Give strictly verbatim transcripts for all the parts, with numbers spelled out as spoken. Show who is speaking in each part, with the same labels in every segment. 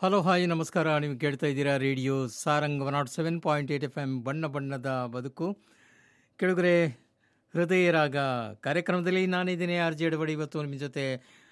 Speaker 1: Hello hi ನಮಸ್ಕಾರ. ನೀವು ಕೇಳ್ತಾ ಇದ್ದೀರಾ radio Sarang one not seven point eight F M ಬಣ್ಣ ಬಣ್ಣದ ಬದುಕು. ಕೆಳಗರೆ ಹೃದಯ ರಾಗ ಕಾರ್ಯಕ್ರಮದಲ್ಲಿ ನಾನಿದ್ದೀನಿ ಆರ್ ಜೆ ಎಡವಡಿ. ಇವತ್ತು ನಿಮ್ಮ ಜೊತೆ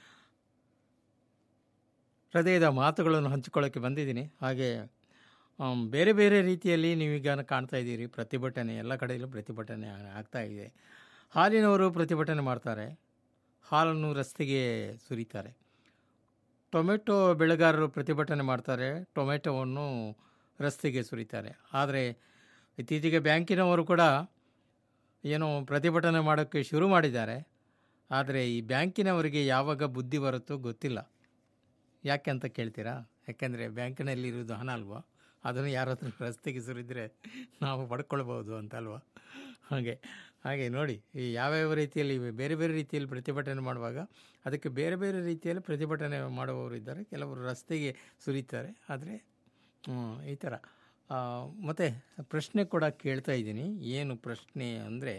Speaker 1: ಹೃದಯದ ಮಾತುಗಳನ್ನು ಹಂಚಿಕೊಳ್ಳೋಕ್ಕೆ ಬಂದಿದ್ದೀನಿ. ಹಾಗೆ ಆಮ್, ಬೇರೆ ಬೇರೆ ರೀತಿಯಲ್ಲಿ ನೀವೀಗ ಕಾಣ್ತಾ ಇದ್ದೀರಿ ಪ್ರತಿಭಟನೆ, ಎಲ್ಲ ಕಡೆಯಲ್ಲೂ ಪ್ರತಿಭಟನೆ ಆಗ್ತಾ ಇದೆ. ಹಾಲಿನವರು ಪ್ರತಿಭಟನೆ ಮಾಡ್ತಾರೆ, ಹಾಲನ್ನು ರಸ್ತೆಗೆ ಸುರಿತಾರೆ. ಟೊಮೆಟೊ ಬೆಳೆಗಾರರು ಪ್ರತಿಭಟನೆ ಮಾಡ್ತಾರೆ, ಟೊಮೆಟೊವನ್ನು ರಸ್ತೆಗೆ ಸುರಿತಾರೆ. ಆದರೆ ಇತ್ತೀಚೆಗೆ ಬ್ಯಾಂಕಿನವರು ಕೂಡ ಏನೋ ಪ್ರತಿಭಟನೆ ಮಾಡೋಕ್ಕೆ ಶುರು ಮಾಡಿದ್ದಾರೆ. ಆದರೆ ಈ ಬ್ಯಾಂಕಿನವರಿಗೆ ಯಾವಾಗ ಬುದ್ಧಿ ಬರುತ್ತೋ ಗೊತ್ತಿಲ್ಲ. ಯಾಕೆ ಅಂತ ಕೇಳ್ತೀರಾ? ಯಾಕೆಂದರೆ ಬ್ಯಾಂಕಿನಲ್ಲಿರೋದು ಹಣ ಅಲ್ವಾ, ಅದನ್ನು ಯಾರಾದರೂ ರಸ್ತೆಗೆ ಸುರಿದರೆ ನಾವು ಪಡ್ಕೊಳ್ಬೋದು ಅಂತ ಅಲ್ವಾ. ಹಾಗೆ ಹಾಗೆ ನೋಡಿ, ಈ ಯಾವ್ಯಾವ ರೀತಿಯಲ್ಲಿ ಬೇರೆ ಬೇರೆ ರೀತಿಯಲ್ಲಿ ಪ್ರತಿಭಟನೆ ಮಾಡುವಾಗ ಅದಕ್ಕೆ ಬೇರೆ ಬೇರೆ ರೀತಿಯಲ್ಲಿ ಪ್ರತಿಭಟನೆ ಮಾಡುವವರು ಇದ್ದಾರೆ. ಕೆಲವರು ರಸ್ತೆಗೆ ಸುರಿತಾರೆ. ಆದರೆ ಈ ಥರ ಮತ್ತು ಪ್ರಶ್ನೆ ಕೂಡ ಕೇಳ್ತಾ ಇದ್ದೀನಿ. ಏನು ಪ್ರಶ್ನೆ ಅಂದರೆ,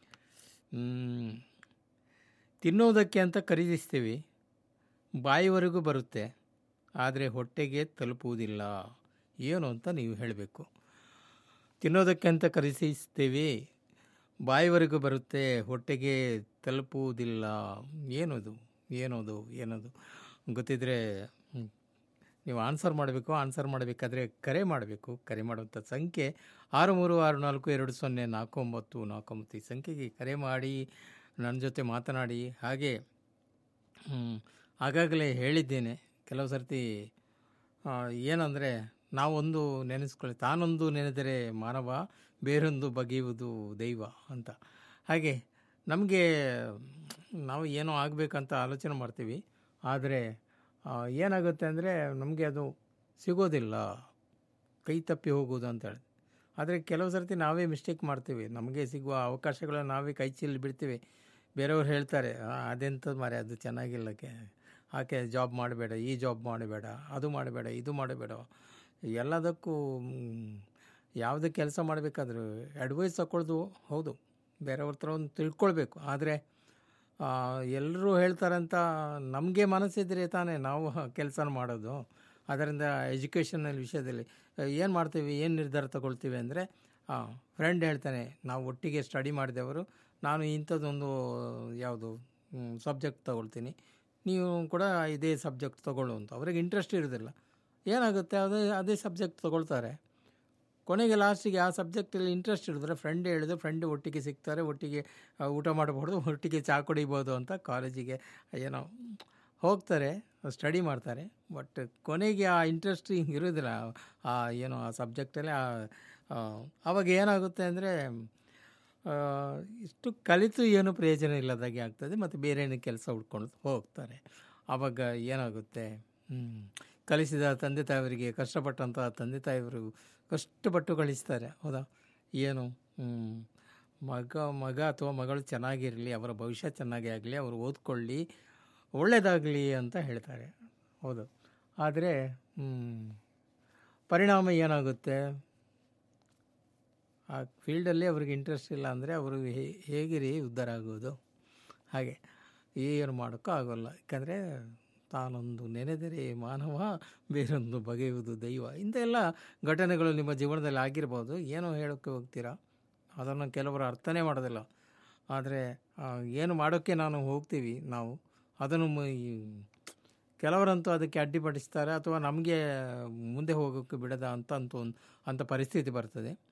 Speaker 1: ತಿನ್ನೋದಕ್ಕೆ ಅಂತ ಖರೀದಿಸ್ತೀವಿ, ಬಾಯಿವರೆಗೂ ಬರುತ್ತೆ, ಆದರೆ ಹೊಟ್ಟೆಗೆ ತಲುಪುವುದಿಲ್ಲ. ಏನು ಅಂತ ನೀವು ಹೇಳಬೇಕು. ತಿನ್ನೋದಕ್ಕೆ ಅಂತ ಖರೀದಿಸ್ತೀವಿ, ಬಾಯಿವರೆಗೂ ಬರುತ್ತೆ, ಹೊಟ್ಟೆಗೆ ತಲುಪುವುದಿಲ್ಲ. ಏನದು ಏನದು ಏನದು ಗೊತ್ತಿದ್ದರೆ ನೀವು ಆನ್ಸರ್ ಮಾಡಬೇಕು. ಆನ್ಸರ್ ಮಾಡಬೇಕಾದ್ರೆ ಕರೆ ಮಾಡಬೇಕು. ಕರೆ ಮಾಡುವಂಥ ಸಂಖ್ಯೆ ಆರು ಮೂರು ಆರು ನಾಲ್ಕು ಎರಡು ಸೊನ್ನೆ ನಾಲ್ಕು ಒಂಬತ್ತು ನಾಲ್ಕು ಒಂಬತ್ತು. ಈ ಸಂಖ್ಯೆಗೆ ಕರೆ ಮಾಡಿ ನನ್ನ ಜೊತೆ ಮಾತನಾಡಿ. ಹಾಗೆ ಆಗಾಗಲೇ ಹೇಳಿದ್ದೇನೆ ಕೆಲವು ಸರ್ತಿ, ಏನಂದರೆ ನಾವೊಂದು ನೆನೆಸ್ಕೊಳ್ಳಿ, ತಾನೊಂದು ನೆನೆದರೆ ಮಾನವ, ಬೇರೊಂದು ಬಗೆಯುವುದು ದೈವ ಅಂತ. ಹಾಗೆ ನಮಗೆ ನಾವು ಏನೋ ಆಗಬೇಕಂತ ಆಲೋಚನೆ ಮಾಡ್ತೀವಿ, ಆದರೆ ಏನಾಗುತ್ತೆ ಅಂದರೆ ನಮಗೆ ಅದು ಸಿಗೋದಿಲ್ಲ, ಕೈ ತಪ್ಪಿ ಹೋಗೋದು ಅಂತೇಳಿ. ಆದರೆ ಕೆಲವು ಸರ್ತಿ ನಾವೇ ಮಿಸ್ಟೇಕ್ ಮಾಡ್ತೀವಿ, ನಮಗೆ ಸಿಗುವ ಅವಕಾಶಗಳನ್ನು ನಾವೇ ಕೈ ಚೆಲ್ಲಿ ಬಿಡ್ತೀವಿ. ಬೇರೆಯವ್ರು ಹೇಳ್ತಾರೆ, ಅದೆಂಥದ್ದು ಮಾರೆ, ಅದು ಚೆನ್ನಾಗಿಲ್ಲಕ್ಕೆ, ಆಕೆ ಜಾಬ್ ಮಾಡಬೇಡ, ಈ ಜಾಬ್ ಮಾಡಬೇಡ, ಅದು ಮಾಡಬೇಡ, ಇದು ಮಾಡಬೇಡ. ಎಲ್ಲದಕ್ಕೂ ಯಾವುದೇ ಕೆಲಸ ಮಾಡಬೇಕಾದ್ರೂ ಅಡ್ವೈಸ್ ತಗೊಳ್ಳೋದು ಹೌದು, ಬೇರೆಯವ್ರ ಹತ್ರ ಒಂದು ತಿಳ್ಕೊಳ್ಬೇಕು. ಆದರೆ ಎಲ್ಲರೂ ಹೇಳ್ತಾರಂತ ನಮಗೆ ಮನಸ್ಸಿದ್ರೆ ತಾನೇ ನಾವು ಕೆಲಸ ಮಾಡೋದು. ಅದರಿಂದ ಎಜುಕೇಷನಲ್ಲಿ ವಿಷಯದಲ್ಲಿ ಏನು ಮಾಡ್ತೀವಿ, ಏನು ನಿರ್ಧಾರ ತಗೊಳ್ತೀವಿ ಅಂದರೆ, ಫ್ರೆಂಡ್ ಹೇಳ್ತಾನೆ, ನಾವು ಒಟ್ಟಿಗೆ ಸ್ಟಡಿ ಮಾಡಿದವರು, ನಾನು ಇಂಥದ್ದೊಂದು ಯಾವುದು ಸಬ್ಜೆಕ್ಟ್ ತೊಗೊಳ್ತೀನಿ, ನೀವು ಕೂಡ ಇದೇ ಸಬ್ಜೆಕ್ಟ್ ತೊಗೊಳ್ಳು ಅಂತ. ಅವ್ರಿಗೆ ಇಂಟ್ರೆಸ್ಟ್ ಇರೋದಿಲ್ಲ. ಏನಾಗುತ್ತೆ, ಅದೇ ಅದೇ ಸಬ್ಜೆಕ್ಟ್ ತೊಗೊಳ್ತಾರೆ. ಕೊನೆಗೆ ಲಾಸ್ಟಿಗೆ ಆ ಸಬ್ಜೆಕ್ಟಲ್ಲಿ ಇಂಟ್ರೆಸ್ಟ್ ಇಡಿದ್ರೆ ಫ್ರೆಂಡ್ ಹೇಳಿದ್ರು, ಫ್ರೆಂಡ್ ಒಟ್ಟಿಗೆ ಸಿಗ್ತಾರೆ, ಒಟ್ಟಿಗೆ ಊಟ ಮಾಡಬಹುದು, ಒಟ್ಟಿಗೆ ಚಹಾ ಕುಡಿಬೋದು ಅಂತ ಕಾಲೇಜಿಗೆ ಏನೋ ಹೋಗ್ತಾರೆ, ಸ್ಟಡಿ ಮಾಡ್ತಾರೆ. ಬಟ್ ಕೊನೆಗೆ ಆ ಇಂಟ್ರೆಸ್ಟ್ ಹಿಂಗೆ ಇರೋದಿಲ್ಲ ಆ ಏನೋ ಆ ಸಬ್ಜೆಕ್ಟಲ್ಲಿ. ಆವಾಗ ಏನಾಗುತ್ತೆ ಅಂದರೆ, ಇಷ್ಟು ಕಲಿತು ಏನು ಪ್ರಯೋಜನ ಇಲ್ಲದಾಗೆ ಆಗ್ತದೆ, ಮತ್ತು ಬೇರೆ ಏನೋ ಕೆಲಸ ಹುಡ್ಕೊಂಡು ಹೋಗ್ತಾರೆ. ಆವಾಗ ಏನಾಗುತ್ತೆ, ಕಲಿಸಿದ ತಂದೆ ತಾಯಿಯವರಿಗೆ, ಕಷ್ಟಪಟ್ಟಂಥ ತಂದೆ ತಾಯಿಯವರು ಕಷ್ಟಪಟ್ಟು ಕಳಿಸ್ತಾರೆ, ಹೌದಾ. ಏನು ಮಗ ಮಗ ಅಥವಾ ಮಗಳು ಚೆನ್ನಾಗಿರಲಿ, ಅವರ ಭವಿಷ್ಯ ಚೆನ್ನಾಗಿ ಆಗಲಿ, ಅವರು ಓದ್ಕೊಳ್ಳಿ, ಒಳ್ಳೆಯದಾಗಲಿ ಅಂತ ಹೇಳ್ತಾರೆ, ಹೌದು. ಆದರೆ ಪರಿಣಾಮ ಏನಾಗುತ್ತೆ, ಆ ಫೀಲ್ಡಲ್ಲಿ ಅವ್ರಿಗೆ ಇಂಟ್ರೆಸ್ಟ್ ಇಲ್ಲ ಅಂದರೆ ಅವರು ಹೇಗಿರಿ ಉದ್ಧಾರ ಆಗೋದು. ಹಾಗೆ ಏನು ಮಾಡೋಕ್ಕೂ ಆಗೋಲ್ಲ. ಯಾಕಂದರೆ ತಾನೊಂದು ನೆನೆದರೆ ಮಾನವ, ಬೇರೊಂದು ಬಗೆಯುವುದು ದೈವ. ಇಂಥೆಲ್ಲ ಘಟನೆಗಳು ನಿಮ್ಮ ಜೀವನದಲ್ಲಿ ಆಗಿರ್ಬೋದು. ಏನೋ ಹೇಳೋಕ್ಕೆ ಹೋಗ್ತೀರಾ, ಅದನ್ನು ಕೆಲವರು ಅರ್ಥನೇ ಮಾಡೋದಿಲ್ಲ. ಆದರೆ ಏನು ಮಾಡೋಕ್ಕೆ ನಾನು ಹೋಗ್ತೀವಿ ನಾವು, ಅದನ್ನು ಕೆಲವರಂತೂ ಅದಕ್ಕೆ ಅಡ್ಡಿಪಡಿಸ್ತಾರೆ, ಅಥವಾ ನಮಗೆ ಮುಂದೆ ಹೋಗೋಕ್ಕೆ ಬಿಡದ ಅಂತ ಅಂತೂ ಅಂಥ ಪರಿಸ್ಥಿತಿ ಬರ್ತದೆ.